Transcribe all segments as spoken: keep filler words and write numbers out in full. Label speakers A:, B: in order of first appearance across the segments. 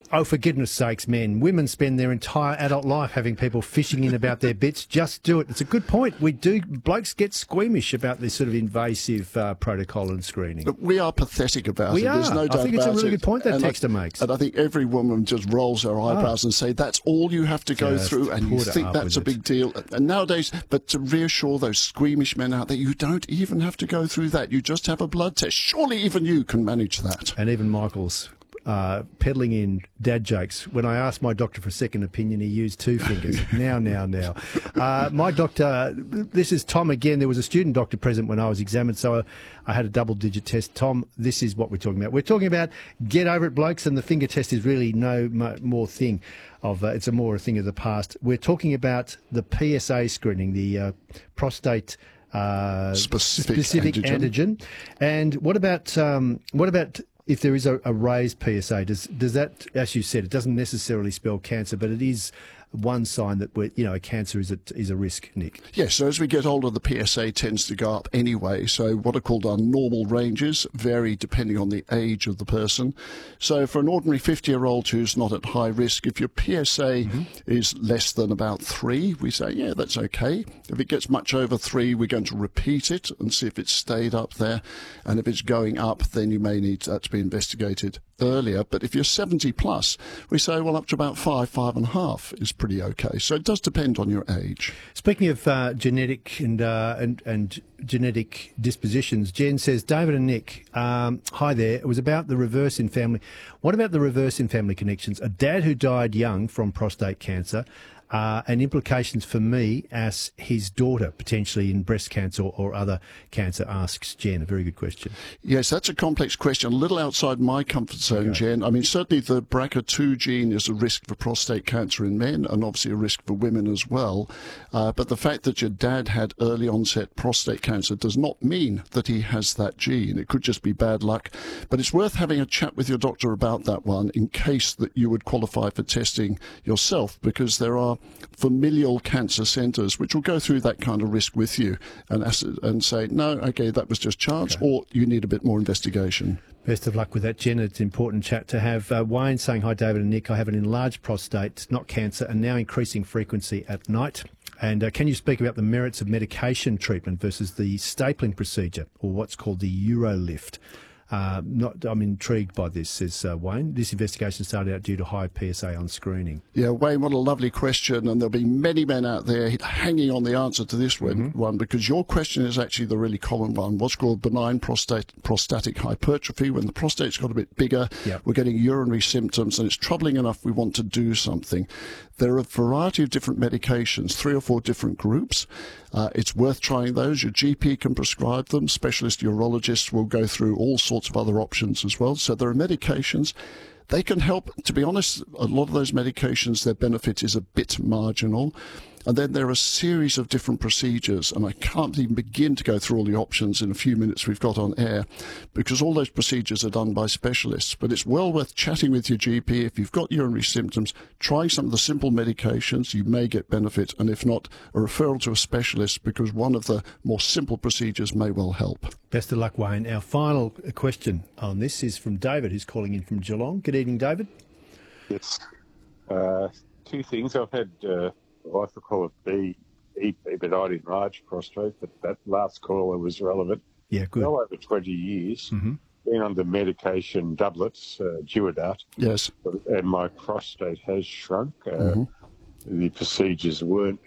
A: Oh, for goodness sakes, men. Women spend their entire adult life having people fishing in about their bits. Just do it. It's a good point. We do. Blokes get squeamish about this sort of invasive uh, protocol and screening.
B: But we are pathetic about
A: we
B: it.
A: Are.
B: There's no doubt
A: I think it's a really
B: it.
A: good point that
B: and
A: Texter
B: I,
A: makes.
B: And I think every woman just rolls her eyebrows oh. and say, that's all you have to go
A: just
B: through, and you think that's a big
A: it.
B: deal. And nowadays, but to reassure those squeamish men out there, you don't even have to go through that. You just have a blood test. Surely even you can manage that.
A: And even Michael's Uh, peddling in dad jokes. When I asked my doctor for a second opinion, he used two fingers. now, now, now. Uh, my doctor, this is Tom again. There was a student doctor present when I was examined, so I, I had a double-digit test. Tom, this is what we're talking about. We're talking about get over it, blokes, and the finger test is really no mo- more thing of, uh, it's a more a thing of the past. We're talking about the P S A screening, the uh, prostate uh,
B: specific,
A: specific antigen. antigen. And what about um, what about if there is a, a raised P S A, does does that, as you said, it doesn't necessarily spell cancer, but it is one sign that we're, you know, a cancer is a, is a risk, Nick?
B: Yes, so as we get older, the P S A tends to go up anyway. So what are called our normal ranges vary depending on the age of the person. So for an ordinary fifty-year-old who's not at high risk, if your P S A mm-hmm. is less than about three, we say, yeah, that's okay. If it gets much over three, we're going to repeat it and see if it's stayed up there. And if it's going up, then you may need that to be investigated earlier. But if you're seventy plus, we say, well, up to about five, five and a half is pretty okay. So it does depend on your age.
A: Speaking of uh, genetic and, uh, and and genetic dispositions, Jen says, David and Nick, um, hi there. It was about the reverse in family. What about the reverse in family connections? A dad who died young from prostate cancer. Uh, and implications for me as his daughter, potentially in breast cancer or, or other cancer, asks Jen. A very good question.
B: Yes, that's a complex question, a little outside my comfort zone, okay. Jen. I mean, certainly the B R C A two gene is a risk for prostate cancer in men and obviously a risk for women as well. Uh, but the fact that your dad had early onset prostate cancer does not mean that he has that gene. It could just be bad luck. But it's worth having a chat with your doctor about that one in case that you would qualify for testing yourself, because there are familial cancer centres which will go through that kind of risk with you and and say, no, okay, that was just chance, okay. or you need a bit more investigation.
A: Best of luck with that, Jen. It's an important chat to have. Uh, Wayne saying, hi, David and Nick. I have an enlarged prostate, not cancer, and now increasing frequency at night. And uh, can you speak about the merits of medication treatment versus the stapling procedure, or what's called the Urolift? Uh, not, I'm intrigued by this, says uh, Wayne. This investigation started out due to high P S A on screening.
B: Yeah, Wayne, what a lovely question. And there'll be many men out there hanging on the answer to this one, mm-hmm. one because your question is actually the really common one. What's called benign prostate, prostatic hypertrophy. When the prostate's got a bit bigger, yep. we're getting urinary symptoms, and it's troubling enough we want to do something. There are a variety of different medications, three or four different groups. Uh, it's worth trying those. Your G P can prescribe them. Specialist urologists will go through all sorts of other options as well. So there are medications. They can help. To be honest, a lot of those medications, their benefit is a bit marginal. And then there are a series of different procedures, and I can't even begin to go through all the options in a few minutes we've got on air, because all those procedures are done by specialists. But it's well worth chatting with your G P. If you've got urinary symptoms, trying some of the simple medications, you may get benefit, and if not, a referral to a specialist, because one of the more simple procedures may well help.
A: Best of luck, Wayne. Our final question on this is from David, who's calling in from Geelong. Good evening, David.
C: Yes. Uh, two things. I've had... Uh... I like to call it B E P, but I didn't enlarge prostate, but that last caller was relevant.
A: Yeah, good.
C: Well over twenty years,
A: mm-hmm.
C: been under medication doublets, uh, Duodart.
B: Yes.
C: And my prostate has shrunk. Uh,
B: mm-hmm.
C: The procedures weren't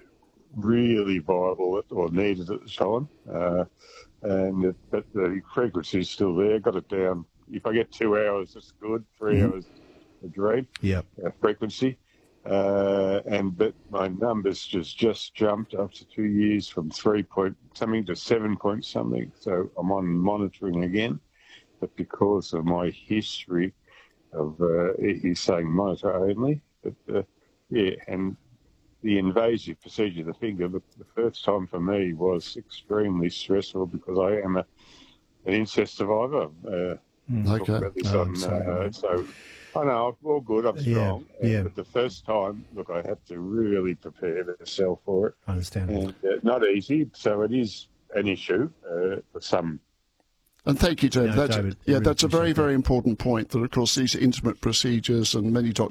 C: really viable or needed at the time. Uh, and it, but the frequency is still there. Got it down. If I get two hours, it's good. Three
A: mm-hmm.
C: hours, a dream.
A: Yeah.
C: Uh, frequency. Uh, and but my numbers just just jumped after two years from three point something to seven point something. So I'm on monitoring again, but because of my history of uh, he's saying monitor only. But uh, yeah, and the invasive procedure, the finger, the, the first time for me was extremely stressful because I am a, an incest survivor. Uh,
B: mm. Okay.
C: About this
A: oh,
C: on,
A: sorry,
C: uh, so. I know, all good, I'm strong.
A: Yeah, yeah.
C: But the first time, look, I had to really prepare myself for it.
A: I understand.
C: And uh, not easy, so it is an issue uh, for some.
B: And thank you, David.
A: No,
B: that's,
A: David
B: yeah,
A: really
B: that's a very,
A: that.
B: very important point, that, of course, these intimate procedures, and many doctors